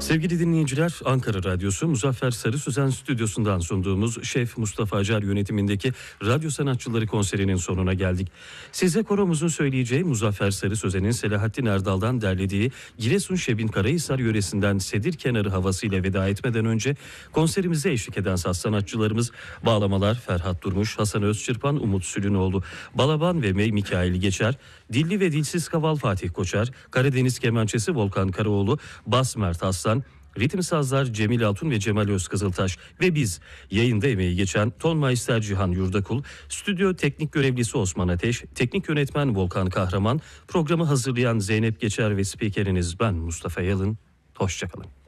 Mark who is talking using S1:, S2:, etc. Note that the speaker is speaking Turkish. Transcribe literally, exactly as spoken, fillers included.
S1: Sevgili dinleyiciler, Ankara Radyosu Muzaffer Sarı Sözen stüdyosundan sunduğumuz Şef Mustafa Acar yönetimindeki Radyo Sanatçıları konserinin sonuna geldik. Size koromuzun söyleyeceği Muzaffer Sarı Sözen'in Selahattin Erdal'dan derlediği Giresun Şebin Karahisar yöresinden Sedir Kenarı havasıyla veda etmeden önce konserimize eşlik eden saz sanatçılarımız bağlamalar Ferhat Durmuş, Hasan Özçırpan, Umut Sülünoğlu, balaban ve Mey Mikail Geçer, dilli ve dilsiz kaval Fatih Koçer, Karadeniz kemançesi Volkan Karaoğlu, bas Mert Aslan, ritim sazlar Cemil Altun ve Cemal Özkızıltaş ve biz yayında emeği geçen Tonmeister Cihan Yurdakul, stüdyo teknik görevlisi Osman Ateş, teknik yönetmen Volkan Kahraman, programı hazırlayan Zeynep Geçer ve spikeriniz ben Mustafa Yalın. Hoşçakalın.